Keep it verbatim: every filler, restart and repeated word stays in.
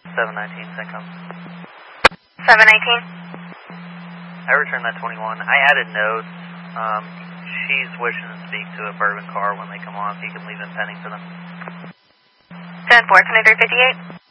seven nineteen, same comes. seven nineteen? I returned that twenty-one. I added notes. Um, she's wishing to speak to a bourbon car when they come on, if you can leave them pending for them. ten four, twenty-three fifty-eight.